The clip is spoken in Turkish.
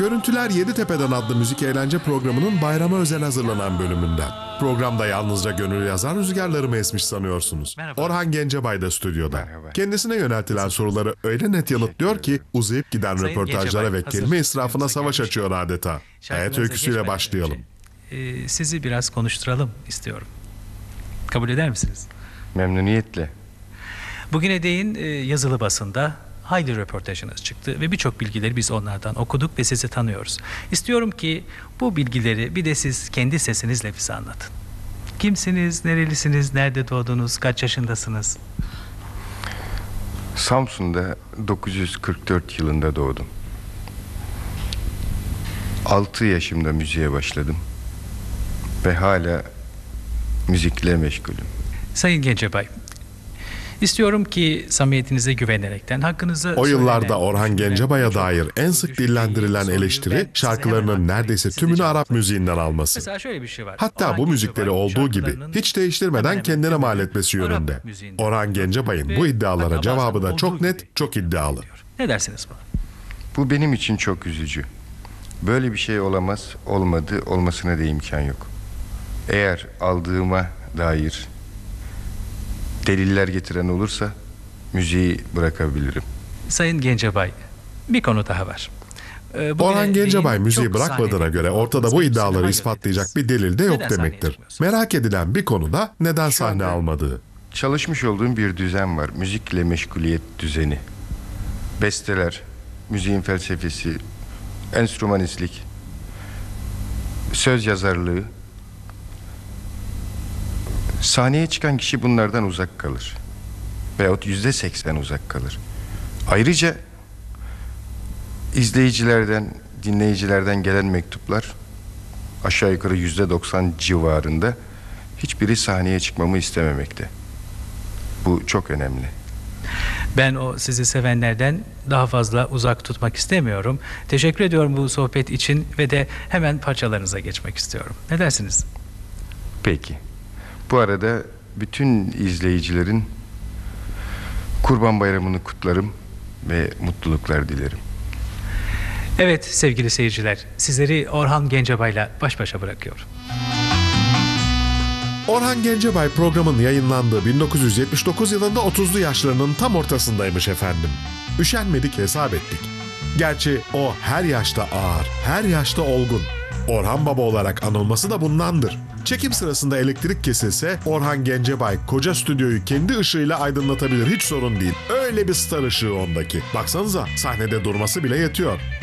Görüntüler Yeditepe'den adlı müzik eğlence programının bayrama özel hazırlanan bölümünden. Programda yalnızca gönül yazar rüzgarları mı esmiş sanıyorsunuz? Merhaba. Orhan Gencebay da stüdyoda. Merhaba. Kendisine yöneltilen soruları öyle net yanıtlıyor ki uzayıp giden Sayın röportajlara Gencebay, ve hazır kelime israfına stüdyomuza savaş gelmiş. açıyor adeta. Hayat Şarkılarınıza öyküsüyle geçmeden başlayalım. önce, sizi biraz konuşturalım istiyorum. Kabul eder misiniz? Memnuniyetle. Bugüne değin yazılı basında hayli röportajınız çıktı ve birçok bilgileri biz onlardan okuduk ve sizi tanıyoruz. İstiyorum ki bu bilgileri bir de siz kendi sesinizle bize anlatın. Kimsiniz, nerelisiniz, nerede doğdunuz, kaç yaşındasınız? Samsun'da 944 yılında doğdum. 6 yaşımda müziğe başladım. Ve hala müzikle meşgulüm. Sayın Gencebay, istiyorum ki samimiyetinize güvenerekten hakkınızı O yıllarda söylenen, Orhan düşünülen Gencebay'a birçok dair en sık düşünceyi, dillendirilen soruyu eleştiri ben size hemen şarkılarının aktarayım. neredeyse Siz de tümünü Arap cevaplayın. müziğinden alması. Mesela şöyle bir şey var. Hatta Orhan bu müzikleri Gencebay olduğu gibi şarkılarının hiç değiştirmeden hemen kendine hemen mal etmesi Arap yönünde. müziğinden Orhan Gencebay'ın ve bu iddialara hatta cevabı bazen da çok olduğu net, gibi çok iddialı. diyor. Ne dersiniz buna? Bu benim için çok üzücü. Böyle bir şey olamaz, olmadı, olmasına da imkan yok. Eğer aldığıma dair deliller getiren olursa müziği bırakabilirim. Sayın Gencebay, bir konu daha var. Bugüne Orhan Gencebay değin, müziği çok bırakmadığına sahnede göre ortada bu sayın iddiaları Sınır'a ispatlayacak gönderdiniz. bir delil de yok Neden sahneye demektir. çıkmıyorsunuz? Merak edilen bir konu da neden Şu sahne anda- almadığı. Çalışmış olduğum bir düzen var. Müzikle meşguliyet düzeni. Besteler, müziğin felsefesi, enstrümanistlik, söz yazarlığı. Sahneye çıkan kişi bunlardan uzak kalır. Veyahut %80 uzak kalır. Ayrıca izleyicilerden, dinleyicilerden gelen mektuplar aşağı yukarı %90 civarında hiçbiri sahneye çıkmamı istememekte. Bu çok önemli. Ben o sizi sevenlerden daha fazla uzak tutmak istemiyorum. Teşekkür ediyorum bu sohbet için ve de hemen parçalarınıza geçmek istiyorum. Ne dersiniz? Peki. Bu arada bütün izleyicilerin Kurban Bayramı'nı kutlarım ve mutluluklar dilerim. Evet sevgili seyirciler, sizleri Orhan Gencebay'la baş başa bırakıyorum. Orhan Gencebay programın yayınlandığı 1979 yılında 30'lu yaşlarının tam ortasındaymış efendim. Üşenmedik, hesap ettik. Gerçi o her yaşta ağır, her yaşta olgun. Orhan Baba olarak anılması da bundandır. Çekim sırasında elektrik kesilse Orhan Gencebay koca stüdyoyu kendi ışığıyla aydınlatabilir, hiç sorun değil. Öyle bir star ışığı ondaki. Baksanıza sahnede durması bile yetiyor.